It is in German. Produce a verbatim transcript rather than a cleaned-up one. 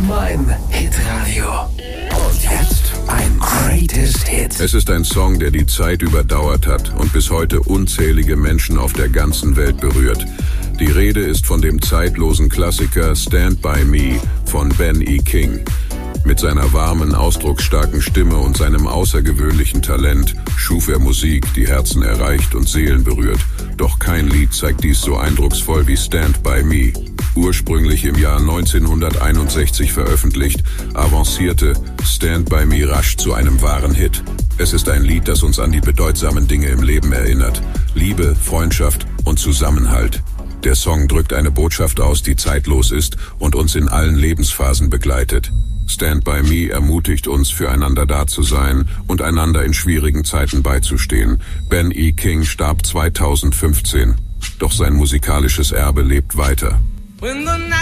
Mein Hitradio. Und jetzt ein Greatest Hit. Es ist ein Song, der die Zeit überdauert hat und bis heute unzählige Menschen auf der ganzen Welt berührt. Die Rede ist von dem zeitlosen Klassiker Stand By Me von Ben E. King. Mit seiner warmen, ausdrucksstarken Stimme und seinem außergewöhnlichen Talent schuf er Musik, die Herzen erreicht und Seelen berührt. Doch kein Lied zeigt dies so eindrucksvoll wie Stand By Me. Ursprünglich im Jahr neunzehnhunderteinundsechzig veröffentlicht, avancierte Stand By Me rasch zu einem wahren Hit. Es ist ein Lied, das uns an die bedeutsamen Dinge im Leben erinnert. Liebe, Freundschaft und Zusammenhalt. Der Song drückt eine Botschaft aus, die zeitlos ist und uns in allen Lebensphasen begleitet. Stand By Me ermutigt uns, füreinander da zu sein und einander in schwierigen Zeiten beizustehen. Ben E. King starb zweitausendfünfzehn, doch sein musikalisches Erbe lebt weiter.